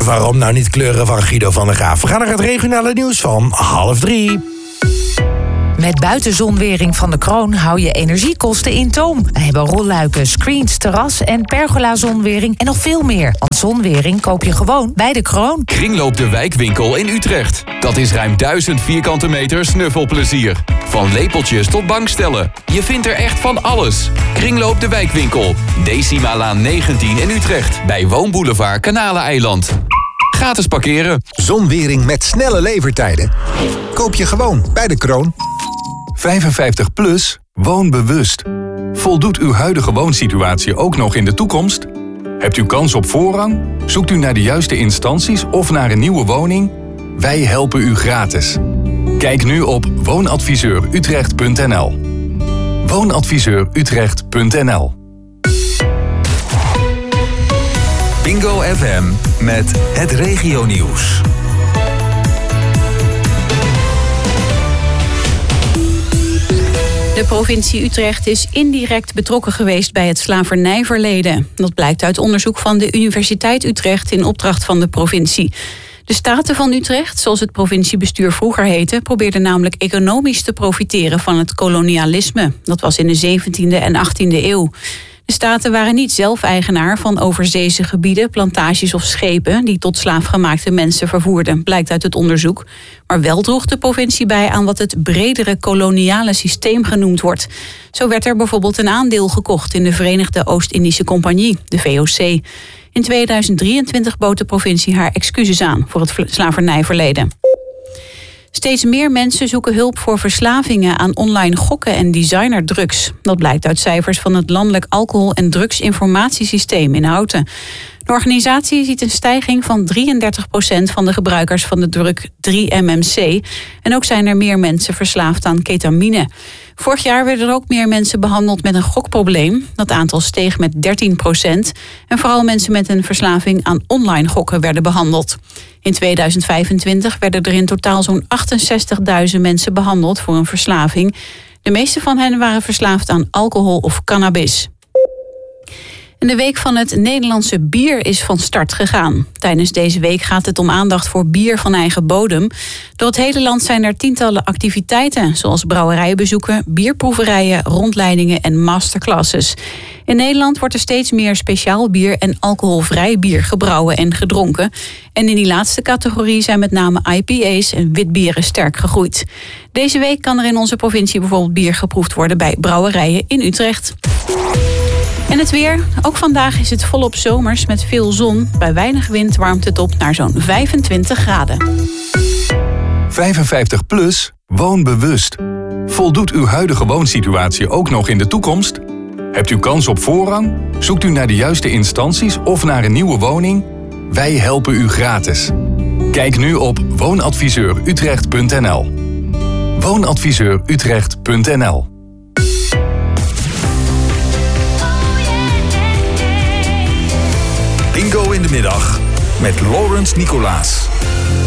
Waarom nou niet kleuren van Guido van der Graaf? We gaan naar het regionale nieuws van 2:30. Met buitenzonwering van de Kroon hou je energiekosten in toom. We hebben rolluiken, screens, terras en pergola-zonwering en nog veel meer. Want zonwering koop je gewoon bij de Kroon. Kringloop de Wijkwinkel in Utrecht. Dat is ruim 1000 vierkante meter snuffelplezier. Van lepeltjes tot bankstellen. Je vindt er echt van alles. Kringloop de Wijkwinkel. Decimalaan 19 in Utrecht. Bij Woonboulevard Kanaleneiland. Gratis parkeren. Zonwering met snelle levertijden. Koop je gewoon bij de Kroon. 55 plus, woon bewust. Voldoet uw huidige woonsituatie ook nog in de toekomst? Hebt u kans op voorrang? Zoekt u naar de juiste instanties of naar een nieuwe woning? Wij helpen u gratis. Kijk nu op woonadviseurutrecht.nl. Woonadviseurutrecht.nl. Bingo FM met het regionieuws. De provincie Utrecht is indirect betrokken geweest bij het slavernijverleden. Dat blijkt uit onderzoek van de Universiteit Utrecht in opdracht van de provincie. De Staten van Utrecht, zoals het provinciebestuur vroeger heette, probeerden namelijk economisch te profiteren van het kolonialisme. Dat was in de 17e en 18e eeuw. De Staten waren niet zelf eigenaar van overzeese gebieden, plantages of schepen die tot slaafgemaakte mensen vervoerden, blijkt uit het onderzoek. Maar wel droeg de provincie bij aan wat het bredere koloniale systeem genoemd wordt. Zo werd er bijvoorbeeld een aandeel gekocht in de Verenigde Oost-Indische Compagnie, de VOC. In 2023 bood de provincie haar excuses aan voor het slavernijverleden. Steeds meer mensen zoeken hulp voor verslavingen aan online gokken en designerdrugs. Dat blijkt uit cijfers van het Landelijk Alcohol- en Drugsinformatiesysteem in Houten. De organisatie ziet een stijging van 33% van de gebruikers van de drug 3-MMC. En ook zijn er meer mensen verslaafd aan ketamine. Vorig jaar werden er ook meer mensen behandeld met een gokprobleem. Dat aantal steeg met 13%. En vooral mensen met een verslaving aan online gokken werden behandeld. In 2025 werden er in totaal zo'n 68.000 mensen behandeld voor een verslaving. De meeste van hen waren verslaafd aan alcohol of cannabis. En de week van het Nederlandse bier is van start gegaan. Tijdens deze week gaat het om aandacht voor bier van eigen bodem. Door het hele land zijn er tientallen activiteiten, zoals brouwerijbezoeken, bierproeverijen, rondleidingen en masterclasses. In Nederland wordt er steeds meer speciaal bier en alcoholvrij bier gebrouwen en gedronken. En in die laatste categorie zijn met name IPA's en witbieren sterk gegroeid. Deze week kan er in onze provincie bijvoorbeeld bier geproefd worden bij brouwerijen in Utrecht. En het weer. Ook vandaag is het volop zomers met veel zon. Bij weinig wind warmt het op naar zo'n 25 graden. 55 plus, woon bewust. Voldoet uw huidige woonsituatie ook nog in de toekomst? Hebt u kans op voorrang? Zoekt u naar de juiste instanties of naar een nieuwe woning? Wij helpen u gratis. Kijk nu op woonadviseurutrecht.nl. Woonadviseurutrecht.nl. Bingo in de middag met Laurens Nicolaas.